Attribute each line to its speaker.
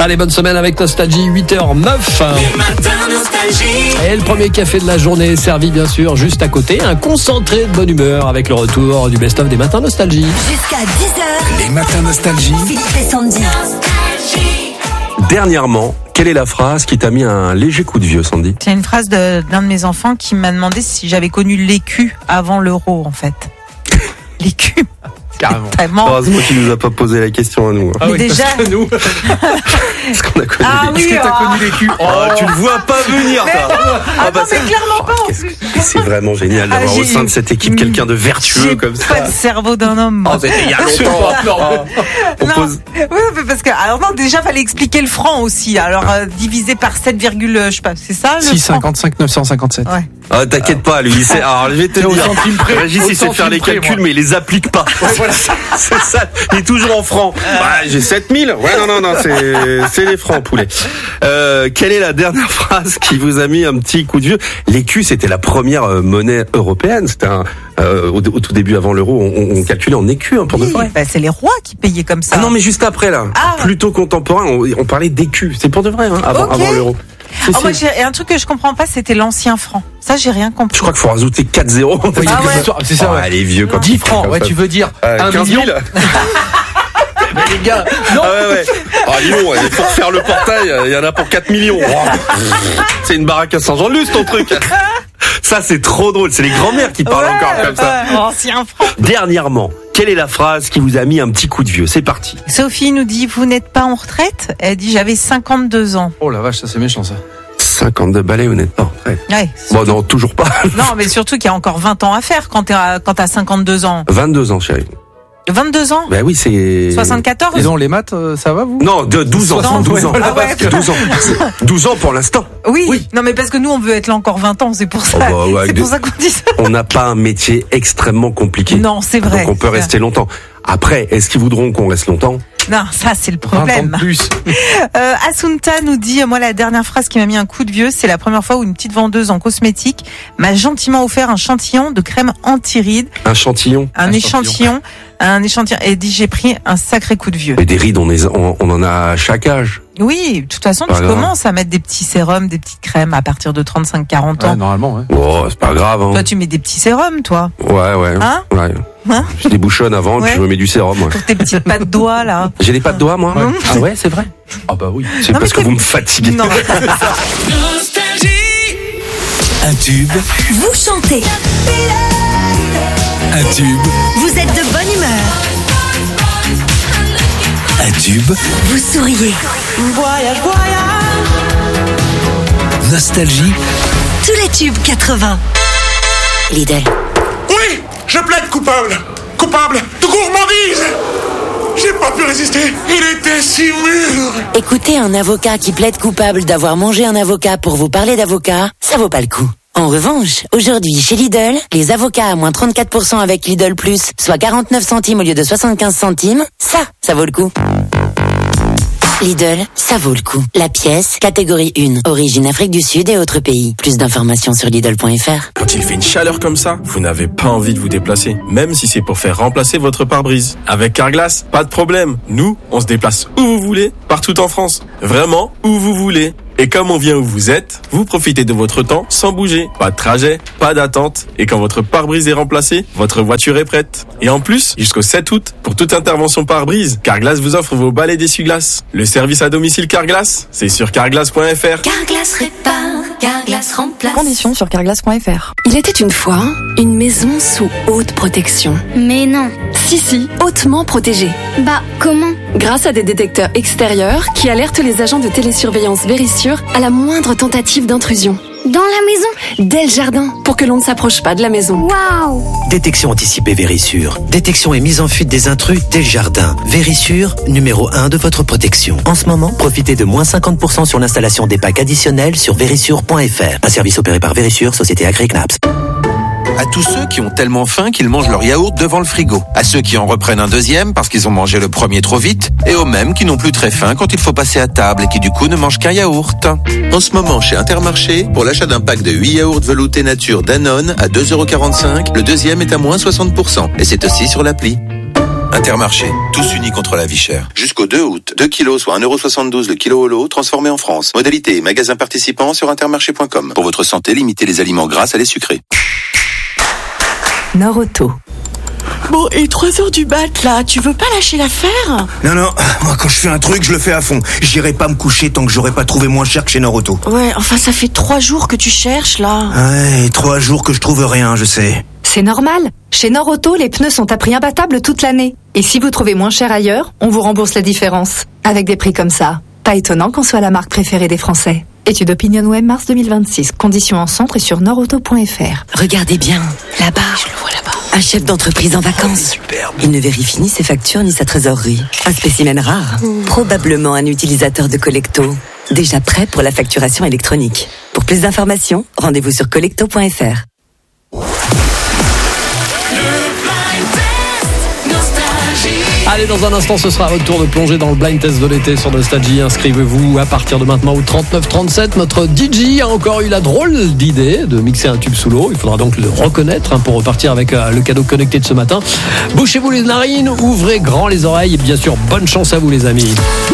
Speaker 1: Allez, bonne semaine avec Nostalgie, 8h09.
Speaker 2: Les matins Nostalgie.
Speaker 1: Et le premier café de la journée est servi bien sûr juste à côté. Un concentré de bonne humeur avec le retour du best-of des matins Nostalgie.
Speaker 3: Jusqu'à 10h.
Speaker 4: Les matins Nostalgie.
Speaker 3: Philippe et Sandy.
Speaker 5: Dernièrement, quelle est la phrase qui t'a mis un léger coup de vieux, Sandy?
Speaker 6: C'est une phrase d'un de mes enfants qui m'a demandé si j'avais connu l'écu avant l'euro, en fait. L'écu.
Speaker 1: Carrément.
Speaker 6: Tellement.
Speaker 5: Heureusement qu'il nous a pas posé la question à nous.
Speaker 1: Ah
Speaker 6: Mais
Speaker 1: oui,
Speaker 6: déjà.
Speaker 1: parce que nous,
Speaker 5: Parce qu'on a connu
Speaker 6: Ah
Speaker 5: les-
Speaker 6: oui,
Speaker 1: t'as connu les culs.
Speaker 5: Tu ne vois pas venir, toi.
Speaker 6: Attends, mais clairement pas. en plus.
Speaker 5: C'est vraiment génial d'avoir au sein de cette équipe quelqu'un de vertueux
Speaker 6: J'ai
Speaker 5: comme ça.
Speaker 6: pas le cerveau d'un homme. moi.
Speaker 5: C'était il y a longtemps. On
Speaker 6: Non.
Speaker 5: pose...
Speaker 6: Oui, mais parce que alors non, déjà fallait expliquer le franc aussi. Alors divisé par 7, je sais pas, c'est ça le franc
Speaker 7: 6,55, 957.
Speaker 6: Ouais.
Speaker 5: Ah, t'inquiète pas, lui, c'est... Alors, je vais te
Speaker 7: Au
Speaker 5: dire.
Speaker 7: centime près.
Speaker 5: Régis,
Speaker 7: Au
Speaker 5: il sait faire
Speaker 7: centime
Speaker 5: les
Speaker 7: près,
Speaker 5: calculs,
Speaker 7: moi.
Speaker 5: mais il les applique pas. C'est ça. Il est toujours en francs. Bah, j'ai 7000. Ouais, non, c'est les francs, poulet. Quelle est la dernière phrase qui vous a mis un petit coup de vieux? L'écu, c'était la première monnaie européenne. C'était au tout début, avant l'euro, on calculait en écu, pour de
Speaker 6: Oui,
Speaker 5: vrai.
Speaker 6: bah, c'est les rois qui payaient comme ça.
Speaker 5: Ah non, mais juste après, là.
Speaker 6: Ah.
Speaker 5: Plutôt contemporain, on parlait d'écu. C'est pour de vrai, hein, avant
Speaker 6: Ok.
Speaker 5: l'euro.
Speaker 6: Oh, moi, et un truc que je comprends pas, c'était l'ancien franc. Ça, j'ai rien compris.
Speaker 5: Je crois qu'il faut rajouter 4 zéros.
Speaker 1: Ah ouais. C'est ça, ouais.
Speaker 5: Allez, vieux, quand
Speaker 1: 10
Speaker 5: il fait
Speaker 1: francs,
Speaker 5: comme
Speaker 1: ouais,
Speaker 5: ça.
Speaker 1: tu veux dire 1
Speaker 5: 15
Speaker 1: million
Speaker 5: 000.
Speaker 1: Mais les gars, non.
Speaker 5: Ah ouais. Ah, dis donc, il faut refaire le portail, il y en a pour 4 millions. C'est une baraque à Saint-Jean-de-Luz, ton truc. Ça, c'est trop drôle. C'est les grands-mères qui parlent encore comme ça.
Speaker 6: Ouais, ancien franc.
Speaker 5: Dernièrement, quelle est la phrase qui vous a mis un petit coup de vieux? C'est parti.
Speaker 6: Sophie nous dit, vous n'êtes pas en retraite? Elle dit, j'avais 52 ans.
Speaker 7: Oh la vache, ça c'est méchant ça.
Speaker 5: 52 balais, vous n'êtes pas en retraite.
Speaker 6: Ouais.
Speaker 5: Bon, non, toujours pas.
Speaker 6: Non, mais surtout qu'il y a encore 20 ans à faire quand t'as 52 ans.
Speaker 5: 22 ans, chérie.
Speaker 6: 22 ans?
Speaker 5: Ben oui, c'est...
Speaker 6: 74?
Speaker 7: Disons les maths, ça va vous?
Speaker 5: Non, de 12 ans.
Speaker 6: Non,
Speaker 5: 12 ans.
Speaker 6: ah ouais.
Speaker 5: 12 ans. 12 ans pour l'instant.
Speaker 6: Oui. Non, mais parce que nous, on veut être là encore 20 ans, c'est pour ça.
Speaker 5: Oh, bah, ouais,
Speaker 6: c'est pour ça qu'on dit ça.
Speaker 5: On n'a pas un métier extrêmement compliqué.
Speaker 6: Non, c'est vrai.
Speaker 5: Donc on peut rester longtemps. Après, est-ce qu'ils voudront qu'on reste longtemps?
Speaker 6: Non, ça, c'est le
Speaker 7: 20 ans
Speaker 6: problème.
Speaker 7: de plus.
Speaker 6: Asunta nous dit, moi, la dernière phrase qui m'a mis un coup de vieux, c'est la première fois où une petite vendeuse en cosmétiques m'a gentiment offert un échantillon de crème anti-rides.
Speaker 5: Un chantillon.
Speaker 6: Un échantillon. Et dit, j'ai pris un sacré coup de vieux.
Speaker 5: Mais des rides, on en a à chaque âge.
Speaker 6: Oui, de toute façon,
Speaker 5: Pas
Speaker 6: tu
Speaker 5: grave.
Speaker 6: commences à mettre des petits sérums, des petites crèmes à partir de 35-40 ans.
Speaker 7: Ouais, normalement, ouais.
Speaker 5: Oh, c'est pas grave, hein.
Speaker 6: Toi, tu mets des petits sérums, toi,
Speaker 5: Ouais.
Speaker 6: Hein
Speaker 5: Ouais.
Speaker 6: Hein
Speaker 5: Je débouchonne avant,
Speaker 6: Ouais.
Speaker 5: puis je me mets du sérum, moi.
Speaker 6: pour tes petites pattes doigts, là.
Speaker 5: J'ai des pas de doigts, moi?
Speaker 6: Ouais.
Speaker 5: Ah ouais, c'est vrai?
Speaker 7: Ah bah oui.
Speaker 5: C'est
Speaker 6: Non,
Speaker 5: parce
Speaker 6: mais
Speaker 5: que
Speaker 6: t'es-
Speaker 5: vous me fatiguez.
Speaker 6: Non.
Speaker 2: Nostalgie.
Speaker 4: Un tube,
Speaker 3: Vous chantez.
Speaker 4: un tube,
Speaker 3: Vous êtes de bonne humeur.
Speaker 4: un tube.
Speaker 3: Vous souriez.
Speaker 4: Nostalgie,
Speaker 3: Tous les tubes 80. Lidl.
Speaker 8: Oui, je plaide coupable. Coupable de gourmandise. J'ai pas pu résister. Il était si mûr.
Speaker 9: Écoutez un avocat qui plaide coupable d'avoir mangé un avocat pour vous parler d'avocat, ça vaut pas le coup. En revanche, aujourd'hui chez Lidl, les avocats à moins 34% avec Lidl Plus, soit 49 centimes au lieu de 75 centimes, ça vaut le coup. Lidl, ça vaut le coup. La pièce, catégorie 1, origine Afrique du Sud et autres pays. Plus d'informations sur Lidl.fr.
Speaker 10: Quand il fait une chaleur comme ça, vous n'avez pas envie de vous déplacer, même si c'est pour faire remplacer votre pare-brise. Avec Carglass, pas de problème. Nous, on se déplace où vous voulez, partout en France. Vraiment, où vous voulez. Et comme on vient où vous êtes, vous profitez de votre temps sans bouger. Pas de trajet, pas d'attente. Et quand votre pare-brise est remplacé, votre voiture est prête. Et en plus, jusqu'au 7 août, pour toute intervention pare-brise, Carglass vous offre vos balais d'essuie-glace. Le service à domicile Carglass, c'est sur carglass.fr.
Speaker 3: Carglass répare, Carglass remplace.
Speaker 11: Conditions sur carglass.fr. Il était une fois une maison sous haute protection.
Speaker 12: Mais non.
Speaker 11: Si, hautement protégée.
Speaker 12: Bah, comment?
Speaker 11: Grâce à des détecteurs extérieurs qui alertent les agents de télésurveillance Vérissure à la moindre tentative d'intrusion.
Speaker 12: Dans la maison?
Speaker 11: Dès le jardin, pour que l'on ne s'approche pas de la maison.
Speaker 12: Waouh!
Speaker 13: Détection anticipée Vérissure. Détection et mise en fuite des intrus dès le jardin. Vérissure, numéro 1 de votre protection. En ce moment, profitez de moins 50% sur l'installation des packs additionnels sur vérissure.fr. Un service opéré par Vérissure, société Agri-Knaps.
Speaker 14: À tous ceux qui ont tellement faim qu'ils mangent leur yaourt devant le frigo. À ceux qui en reprennent un deuxième parce qu'ils ont mangé le premier trop vite. Et aux mêmes qui n'ont plus très faim quand il faut passer à table et qui du coup ne mangent qu'un yaourt. En ce moment, chez Intermarché, pour l'achat d'un pack de 8 yaourts veloutés nature Danone à 2,45 €, le deuxième est à moins 60%. Et c'est aussi sur l'appli. Intermarché, tous unis contre la vie chère. Jusqu'au 2 août, 2 kilos, soit 1,72€ le kilo au lot, transformé en France. Modalité et magasin participant sur intermarché.com. Pour votre santé, limitez les aliments gras à les sucrés.
Speaker 15: Nord-Auto. Bon, et 3h du mat, là, tu veux pas lâcher l'affaire?
Speaker 16: Non, moi quand je fais un truc, je le fais à fond. J'irai pas me coucher tant que j'aurai pas trouvé moins cher que chez Nord-Auto.
Speaker 15: Ouais, enfin ça fait 3 jours que tu cherches, là.
Speaker 16: Ouais, 3 jours que je trouve rien, je sais.
Speaker 17: C'est normal. Chez Nord-Auto, les pneus sont à prix imbattable toute l'année. Et si vous trouvez moins cher ailleurs, on vous rembourse la différence. Avec des prix comme ça, pas étonnant qu'on soit la marque préférée des Français. Étude OpinionWay mars 2026. Conditions en centre et sur nordauto.fr.
Speaker 9: Regardez bien, là-bas. Je le vois là-bas. Un chef d'entreprise en vacances. Il ne vérifie ni ses factures ni sa trésorerie. Un spécimen rare. Probablement un utilisateur de Collecto. Déjà prêt pour la facturation électronique. Pour plus d'informations, rendez-vous sur collecto.fr.
Speaker 1: Allez, dans un instant, ce sera votre tour de plonger dans le blind test de l'été sur Nostalgie. Inscrivez-vous à partir de maintenant au 3937. Notre DJ a encore eu la drôle d'idée de mixer un tube sous l'eau. Il faudra donc le reconnaître pour repartir avec le cadeau connecté de ce matin. Bouchez-vous les narines, ouvrez grand les oreilles et bien sûr, bonne chance à vous les amis.